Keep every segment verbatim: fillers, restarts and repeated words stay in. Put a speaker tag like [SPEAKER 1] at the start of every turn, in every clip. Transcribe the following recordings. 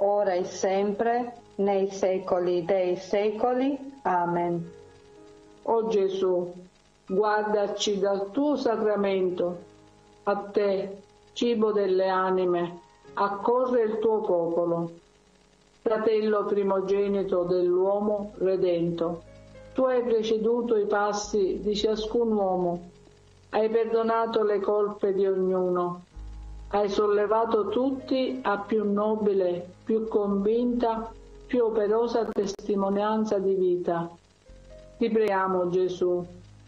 [SPEAKER 1] ora e sempre, nei secoli dei secoli. Amen.
[SPEAKER 2] O Gesù, guardaci dal tuo sacramento. A te, cibo delle anime, accorre il tuo popolo. Fratello primogenito dell'uomo redento, tu hai preceduto i passi di ciascun uomo, hai perdonato le colpe di ognuno, hai sollevato tutti a più nobile, più convinta, più operosa testimonianza di vita. Ti preghiamo, Gesù.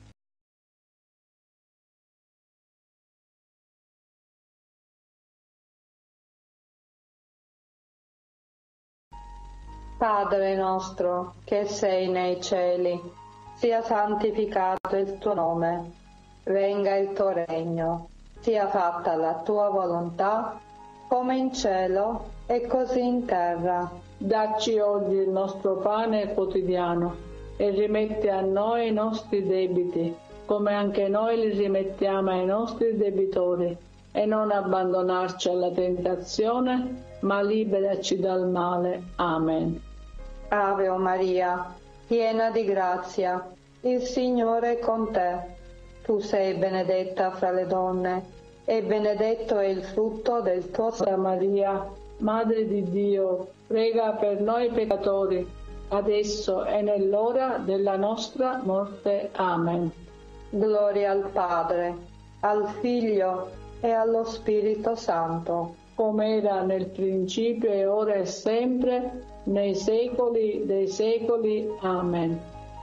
[SPEAKER 1] Padre nostro, che sei nei cieli, sia santificato il tuo nome, venga il tuo regno, sia fatta la tua volontà, come in cielo e così in terra.
[SPEAKER 2] Dacci oggi il nostro pane quotidiano e rimetti a noi i nostri debiti, come anche noi li rimettiamo ai nostri debitori, e non abbandonarci alla tentazione, ma liberaci dal male. Amen.
[SPEAKER 1] Ave Maria, piena di grazia, il Signore è con te. Tu sei benedetta fra le donne, e benedetto è il frutto del tuo seno.
[SPEAKER 2] Santa Maria, Madre di Dio, prega per noi peccatori, adesso e nell'ora della nostra morte. Amen.
[SPEAKER 1] Gloria al Padre, al Figlio e allo Spirito Santo,
[SPEAKER 2] come era nel principio e ora e sempre, nei secoli dei secoli. Amen.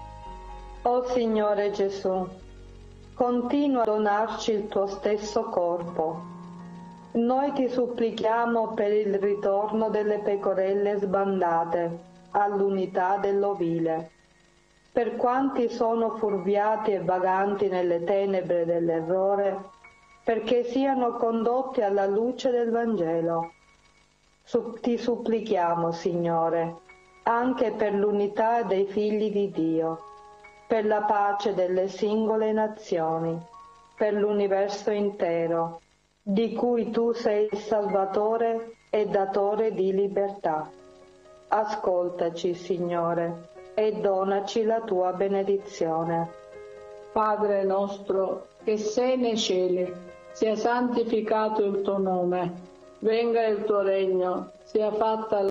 [SPEAKER 1] O Signore Gesù, continua a donarci il tuo stesso corpo. Noi ti supplichiamo per il ritorno delle pecorelle sbandate all'unità dell'ovile, per quanti sono furbiati e vaganti nelle tenebre dell'errore, perché siano condotti alla luce del Vangelo. Ti supplichiamo, Signore, anche per l'unità dei figli di Dio, per la pace delle singole nazioni, per l'universo intero, di cui tu sei il Salvatore e datore di libertà. Ascoltaci, Signore, e donaci la tua benedizione.
[SPEAKER 2] Padre nostro, che sei nei cieli, sia santificato il tuo nome. Venga il tuo regno, sia fatta la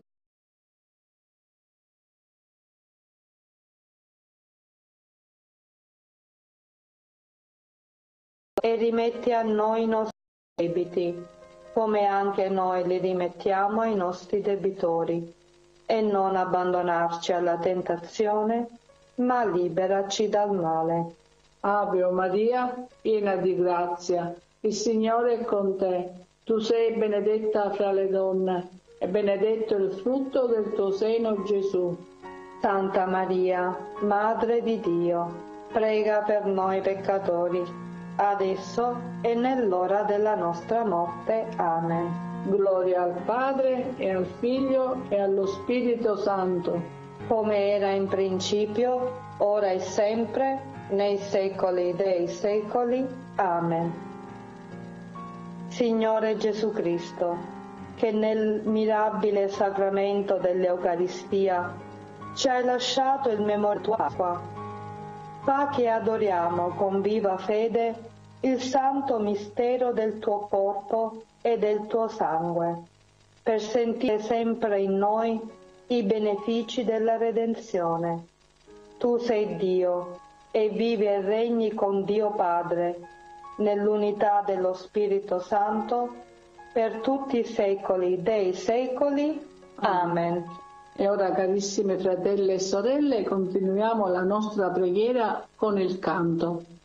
[SPEAKER 1] e rimetti a noi i nostri debiti, come anche noi li rimettiamo ai nostri debitori, e non abbandonarci alla tentazione, ma liberaci dal male.
[SPEAKER 2] Ave Maria, piena di grazia, il Signore è con te. Tu sei benedetta fra le donne, e benedetto il frutto del tuo seno, Gesù.
[SPEAKER 1] Santa Maria, Madre di Dio, prega per noi peccatori, adesso e nell'ora della nostra morte. Amen.
[SPEAKER 2] Gloria al Padre, e al Figlio, e allo Spirito Santo,
[SPEAKER 1] come era in principio, ora e sempre, nei secoli dei secoli. Amen. Signore Gesù Cristo, che nel mirabile sacramento dell'Eucaristia ci hai lasciato il memoriale tua acqua, fa che adoriamo con viva fede il santo mistero del tuo corpo e del tuo sangue, per sentire sempre in noi i benefici della redenzione. Tu sei Dio e vivi e regni con Dio Padre, nell'unità dello Spirito Santo, per tutti i secoli dei secoli. Amen.
[SPEAKER 2] E ora, carissime fratelli e sorelle, continuiamo la nostra preghiera con il canto.